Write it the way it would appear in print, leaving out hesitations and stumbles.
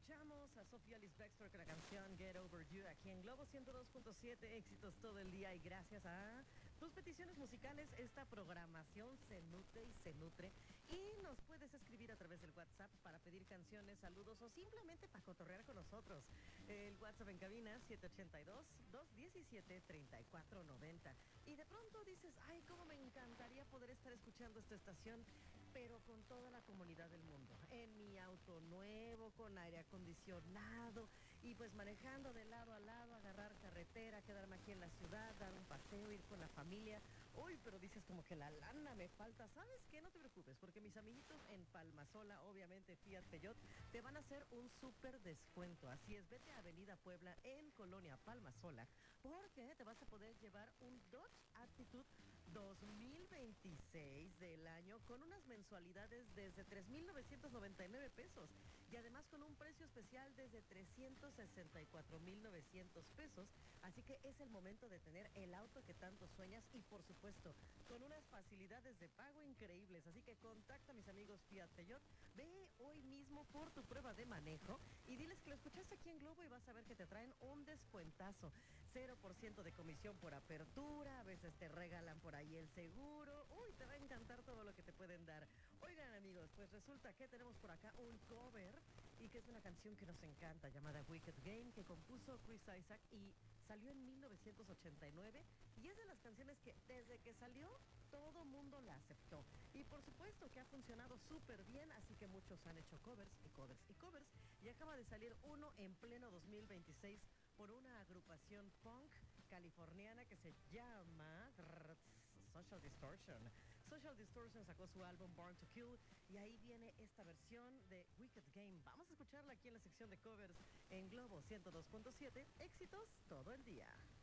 Escuchamos a Sofía Alice Baxter con la canción Get Over You aquí en Globo 102.7, éxitos todo el día y gracias a tus peticiones musicales esta programación se nutre y se nutre y nos puedes escribir a través del WhatsApp para pedir canciones, saludos o simplemente para cotorrear con nosotros. El WhatsApp en cabina 782-217-3490 y de pronto dices, ay, cómo me encantaría poder estar escuchando esta estación, pero con toda la comunidad del mundo, en mi auto nuevo, con aire acondicionado y pues manejando de lado a lado, agarrar carretera, quedarme aquí en la ciudad, dar un paseo, ir con la familia. Uy, pero dices como que la lana me falta. ¿Sabes qué? No te preocupes, porque mis amiguitos en Palmasola, obviamente Fiat Peyot, te van a hacer un súper descuento. Así es, vete a Avenida Puebla en Colonia Palmasola, porque te vas a poder llevar un Dodge Attitude 2026 del año con unas mensualidades desde 3,999 pesos y además con un precio especial desde 364,900 pesos. Así que es el momento de tener el auto que tanto sueñas y por supuesto con unas facilidades de pago increíbles. Así que contacta a mis amigos Fiat Peyot, ve hoy mismo por tu prueba de manejo y diles que lo escuchaste aquí en Globo y vas a ver que te traen un descuentazo. 0% de comisión por apertura, a veces te regalan por ahí el seguro. Uy, te va a encantar todo lo que te pueden dar. Oigan amigos, pues resulta que tenemos por acá un cover y que es una canción que nos encanta llamada Wicked Game que compuso Chris Isaak y salió en 1989 y es de las canciones que desde que salió todo mundo la aceptó y por supuesto que ha funcionado súper bien, así que muchos han hecho covers y covers y covers y acaba de salir uno en pleno 2026 por una agrupación punk californiana que se llama Social Distortion. Social Distortion sacó su álbum Born to Kill y ahí viene esta versión de Wicked Game. Vamos a escucharla aquí en la sección de covers en Globo 102.7. Éxitos todo el día.